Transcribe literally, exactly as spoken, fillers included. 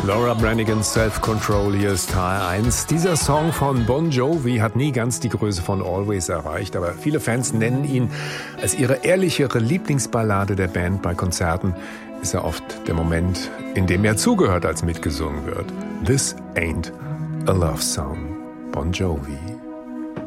Laura Branigan's Self-Control, hier ist H R eins. Dieser Song von Bon Jovi hat nie ganz die Größe von Always erreicht, aber viele Fans nennen ihn als ihre ehrlichere Lieblingsballade der Band. Bei Konzerten ist er oft der Moment, in dem mehr zugehört als mitgesungen wird. This ain't a love song. Bon Jovi.